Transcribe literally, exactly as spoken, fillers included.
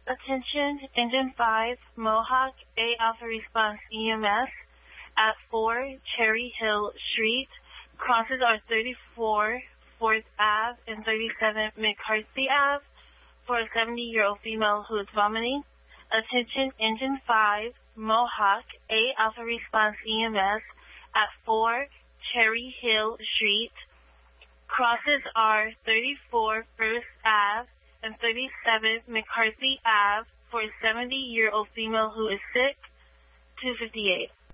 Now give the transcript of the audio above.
Attention, Engine five, Mohawk, A Alpha Response E M S at four Cherry Hill Street. Crosses are thirty-four fourth Avenue and thirty-seven McCarthy Avenue for a seventy-year-old female who is vomiting. Attention, Engine five, Mohawk, A Alpha Response E M S at four Cherry Hill Street. Crosses are thirty-four first Avenue and thirty-seven McCarthy Avenue for a seventy-year-old female who is sick. two fifty-eight.